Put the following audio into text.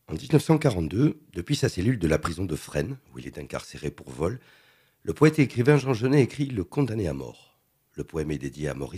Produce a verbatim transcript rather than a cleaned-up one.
En dix-neuf cent quarante-deux, depuis sa cellule de la prison de Fresnes, où il est incarcéré pour vol, le poète et écrivain Jean Genet écrit Le condamné à mort. Le poème est dédié à Maurice